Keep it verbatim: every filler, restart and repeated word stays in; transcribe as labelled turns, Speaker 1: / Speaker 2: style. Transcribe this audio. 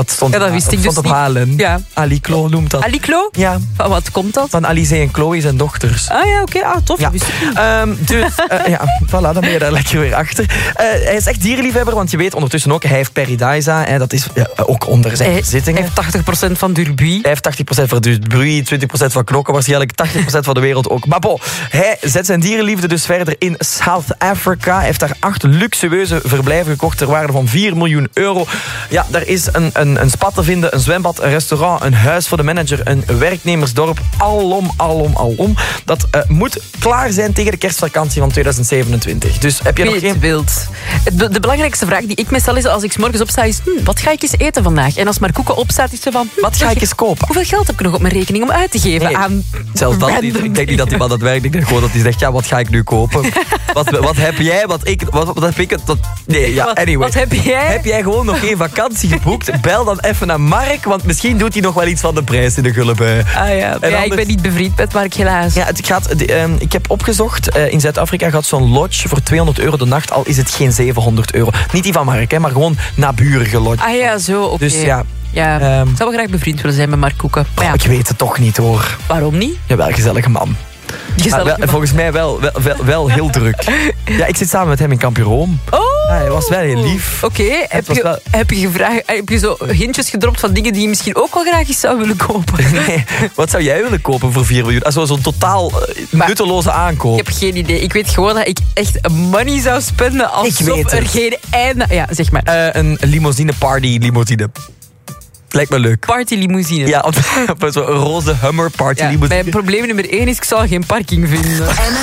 Speaker 1: dat stond,
Speaker 2: Ja, dat wist ik
Speaker 1: stond
Speaker 2: dus
Speaker 1: op H L N.
Speaker 2: Ja.
Speaker 1: Ali Klo noemt dat.
Speaker 2: Ali Klo?
Speaker 1: Ja.
Speaker 2: Van wat komt dat?
Speaker 1: Van Alize en Chloe zijn dochters.
Speaker 2: Ah ja, oké. Okay. Ah, tof.
Speaker 1: Ja.
Speaker 2: Dat wist ik niet.
Speaker 1: Um, dus, uh, ja, voilà, dan ben je daar lekker weer achter. Uh, hij is echt dierenliefhebber, want je weet ondertussen ook, hij heeft Paradisa. Hè, dat is ja, ook onder zijn
Speaker 2: Hij
Speaker 1: bezittingen.
Speaker 2: heeft tachtig procent van Durbuy.
Speaker 1: Hij heeft tachtig procent van Durbuy, twintig procent van knokken, waarschijnlijk tachtig procent van de wereld ook. Maar bon, hij zet zijn dierenliefde dus verder in South Africa. Hij heeft daar acht luxueuze verblijven gekocht ter waarde van vier miljoen euro. Ja, daar is een, een, een spa te vinden, een zwembad, een restaurant, een huis voor de manager, een werknemersdorp. Alom, alom, alom. Dat uh, moet klaar zijn tegen de kerstvakantie van tweeduizend zevenentwintig. Dus heb je nog
Speaker 2: Weet
Speaker 1: geen...
Speaker 2: wild. De, de belangrijkste vraag die ik me stel is als ik 's morgens opsta is, hm, wat ga ik eens eten vandaag? En als maar Koeken opstaat is ze van, hm,
Speaker 1: Wat ga ik eens kopen?
Speaker 2: hoeveel geld heb ik nog op mijn rekening om uit te geven
Speaker 1: Nee,
Speaker 2: aan
Speaker 1: zelfs dat niet.
Speaker 2: random
Speaker 1: Ik denk niet dat die man dat werkt. Ik denk gewoon dat hij zegt, ja, wat ga ik nu kopen? wat, wat heb jij, wat ik... Wat, wat heb ik... Dat, nee, ja,
Speaker 2: Wat-
Speaker 1: anyway.
Speaker 2: wat heb jij?
Speaker 1: Heb jij gewoon nog geen vakantie geboekt? Bel dan even naar Mark, want misschien doet hij nog wel iets van de prijs in de gullebui.
Speaker 2: Ah ja, ja
Speaker 1: anders-
Speaker 2: ik ben niet bevriend met Mark, helaas.
Speaker 1: Ja, het gaat, de, um, ik heb opgezocht, uh, in Zuid-Afrika gaat zo'n lodge voor tweehonderd euro de nacht, al is het geen zevenhonderd euro. Niet die van Mark, hè, maar gewoon naburige lodge.
Speaker 2: Ah ja, zo, oké.
Speaker 1: Dus ja,
Speaker 2: Ja,
Speaker 1: Ehm,
Speaker 2: ik zou wel graag bevriend willen zijn met Mark Koeken. Maar ja,
Speaker 1: ik weet het toch niet hoor.
Speaker 2: waarom niet?
Speaker 1: Jawel, gezellige man.
Speaker 2: Gezellig
Speaker 1: Maar wel, volgens mij wel, wel, wel, wel heel druk. Ja, ik zit samen met hem in Kampioen.
Speaker 2: Oh!
Speaker 1: Ja, hij was wel heel lief.
Speaker 2: Oké, heb,
Speaker 1: was
Speaker 2: je,
Speaker 1: wel-
Speaker 2: heb je gevraagd, heb je zo hintjes gedropt van dingen die je misschien ook wel graag eens zou willen kopen?
Speaker 1: Nee, wat zou jij willen kopen voor vier miljoen? Also, zo'n totaal uh,
Speaker 2: Maar-
Speaker 1: nutteloze aankoop.
Speaker 2: Ik heb geen idee. Ik weet gewoon dat ik echt money zou spenden alsof
Speaker 1: Ik weet
Speaker 2: er
Speaker 1: het.
Speaker 2: geen einde... Ja, zeg maar.
Speaker 1: Uh, een limousine party limousine. Lijkt me leuk.
Speaker 2: Party limousine.
Speaker 1: Ja, op, op zo'n roze Hummer party
Speaker 2: Ja,
Speaker 1: limousine.
Speaker 2: mijn probleem nummer één is, ik zal geen parking vinden.